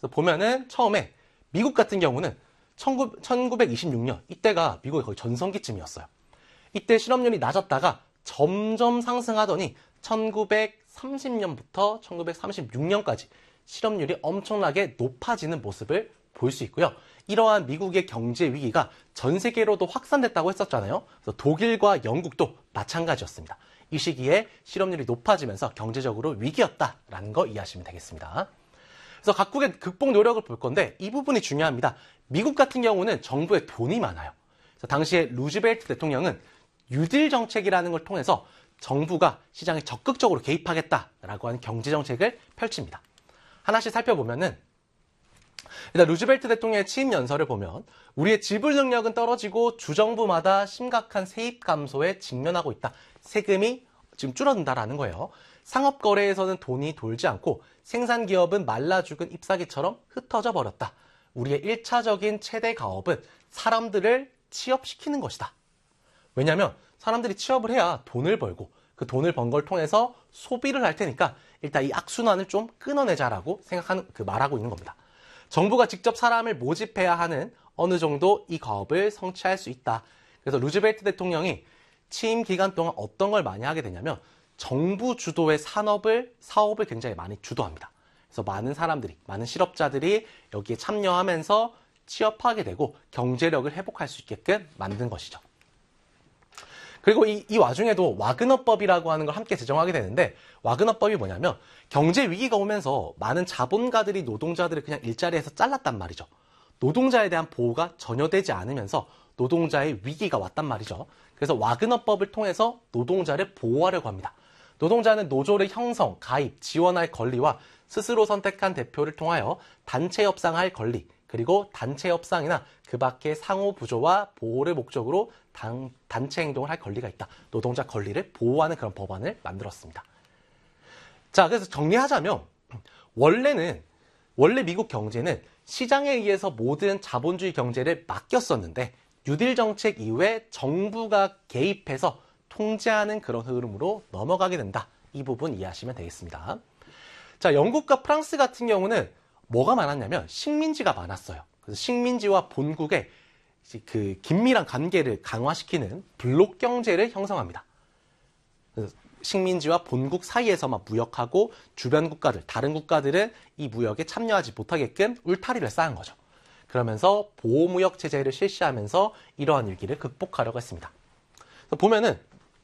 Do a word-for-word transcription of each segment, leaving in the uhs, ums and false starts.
그래서 보면은 처음에 미국 같은 경우는 천구백이십육 년 이때가 미국의 거의 전성기쯤이었어요. 이때 실업률이 낮았다가 점점 상승하더니 천구백삼십 년부터 천구백삼십육 년까지 실업률이 엄청나게 높아지는 모습을 볼 수 있고요. 이러한 미국의 경제 위기가 전 세계로도 확산됐다고 했었잖아요. 그래서 독일과 영국도 마찬가지였습니다. 이 시기에 실업률이 높아지면서 경제적으로 위기였다라는 거 이해하시면 되겠습니다. 그래서 각국의 극복 노력을 볼 건데 이 부분이 중요합니다. 미국 같은 경우는 정부에 돈이 많아요. 그래서 당시에 루즈벨트 대통령은 뉴딜 정책이라는 걸 통해서 정부가 시장에 적극적으로 개입하겠다라고 하는 경제 정책을 펼칩니다. 하나씩 살펴보면은 일단 루즈벨트 대통령의 취임 연설을 보면 우리의 지불 능력은 떨어지고 주정부마다 심각한 세입 감소에 직면하고 있다. 세금이 지금 줄어든다라는 거예요. 상업 거래에서는 돈이 돌지 않고 생산 기업은 말라 죽은 잎사귀처럼 흩어져 버렸다. 우리의 일차적인 최대 가업은 사람들을 취업시키는 것이다. 왜냐하면 사람들이 취업을 해야 돈을 벌고 그 돈을 번 걸 통해서 소비를 할 테니까 일단 이 악순환을 좀 끊어내자라고 생각하는 그 말하고 있는 겁니다. 정부가 직접 사람을 모집해야 하는 어느 정도 이 가업을 성취할 수 있다. 그래서 루즈벨트 대통령이 취임 기간 동안 어떤 걸 많이 하게 되냐면 정부 주도의 산업을, 사업을 굉장히 많이 주도합니다. 그래서 많은 사람들이, 많은 실업자들이 여기에 참여하면서 취업하게 되고 경제력을 회복할 수 있게끔 만든 것이죠. 그리고 이, 이 와중에도 와그너법이라고 하는 걸 함께 제정하게 되는데 와그너법이 뭐냐면 경제 위기가 오면서 많은 자본가들이 노동자들을 그냥 일자리에서 잘랐단 말이죠. 노동자에 대한 보호가 전혀 되지 않으면서 노동자의 위기가 왔단 말이죠. 그래서 와그너법을 통해서 노동자를 보호하려고 합니다. 노동자는 노조를 형성, 가입, 지원할 권리와 스스로 선택한 대표를 통하여 단체 협상할 권리, 그리고 단체 협상이나 그 밖의 상호 부조와 보호를 목적으로 단, 단체 행동을 할 권리가 있다. 노동자 권리를 보호하는 그런 법안을 만들었습니다. 자, 그래서 정리하자면 원래는 원래 미국 경제는 시장에 의해서 모든 자본주의 경제를 맡겼었는데 뉴딜 정책 이후에 정부가 개입해서 통제하는 그런 흐름으로 넘어가게 된다. 이 부분 이해하시면 되겠습니다. 자, 영국과 프랑스 같은 경우는 뭐가 많았냐면 식민지가 많았어요. 그래서 식민지와 본국의 그 긴밀한 관계를 강화시키는 블록 경제를 형성합니다. 그래서 식민지와 본국 사이에서만 무역하고 주변 국가들, 다른 국가들은 이 무역에 참여하지 못하게끔 울타리를 쌓은 거죠. 그러면서 보호무역 체제를 실시하면서 이러한 위기를 극복하려고 했습니다. 그래서 보면은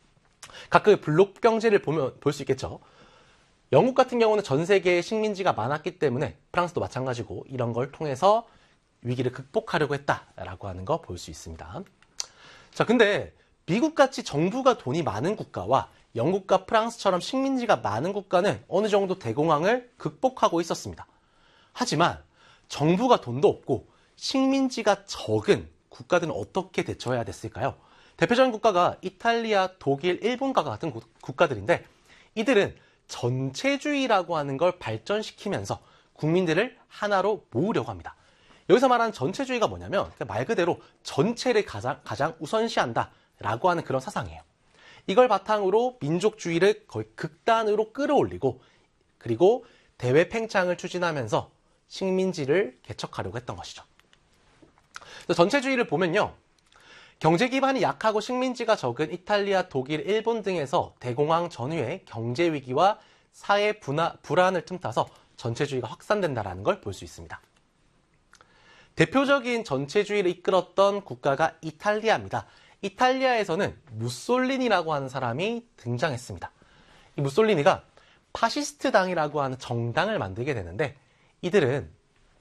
각그 블록 경제를 보면 볼 수 있겠죠. 영국 같은 경우는 전 세계에 식민지가 많았기 때문에 프랑스도 마찬가지고 이런 걸 통해서 위기를 극복하려고 했다라고 하는 거 볼 수 있습니다. 자, 근데 미국같이 정부가 돈이 많은 국가와 영국과 프랑스처럼 식민지가 많은 국가는 어느 정도 대공황을 극복하고 있었습니다. 하지만 정부가 돈도 없고 식민지가 적은 국가들은 어떻게 대처해야 됐을까요? 대표적인 국가가 이탈리아, 독일, 일본과 같은 국가들인데 이들은 전체주의라고 하는 걸 발전시키면서 국민들을 하나로 모으려고 합니다. 여기서 말하는 전체주의가 뭐냐면 말 그대로 전체를 가장, 가장 우선시한다라고 하는 그런 사상이에요. 이걸 바탕으로 민족주의를 거의 극단으로 끌어올리고 그리고 대외 팽창을 추진하면서 식민지를 개척하려고 했던 것이죠. 전체주의를 보면요. 경제 기반이 약하고 식민지가 적은 이탈리아, 독일, 일본 등에서 대공황 전후에 경제 위기와 사회 분화, 불안을 틈타서 전체주의가 확산된다는 걸 볼 수 있습니다. 대표적인 전체주의를 이끌었던 국가가 이탈리아입니다. 이탈리아에서는 무솔리니라고 하는 사람이 등장했습니다. 이 무솔리니가 파시스트당이라고 하는 정당을 만들게 되는데 이들은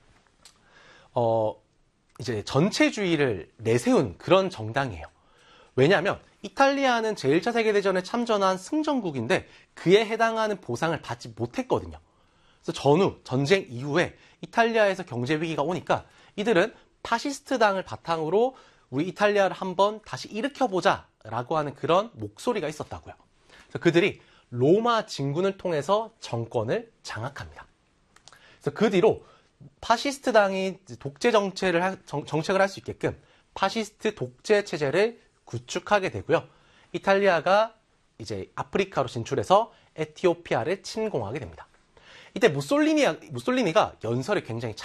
어 이제 전체주의를 내세운 그런 정당이에요. 왜냐하면 이탈리아는 제일 차 세계대전에 참전한 승전국인데 그에 해당하는 보상을 받지 못했거든요. 그래서 전후, 전쟁 이후에 이탈리아에서 경제 위기가 오니까 이들은 파시스트 당을 바탕으로 우리 이탈리아를 한번 다시 일으켜보자 라고 하는 그런 목소리가 있었다고요. 그래서 그들이 로마 진군을 통해서 정권을 장악합니다. 그래서 그 뒤로 파시스트 당이 독재 정책을 할, 정, 정책을 할 수 있게끔 파시스트 독재 체제를 구축하게 되고요. 이탈리아가 이제 아프리카로 진출해서 에티오피아를 침공하게 됩니다. 이때 무솔리니, 무솔리니가 연설이 굉장히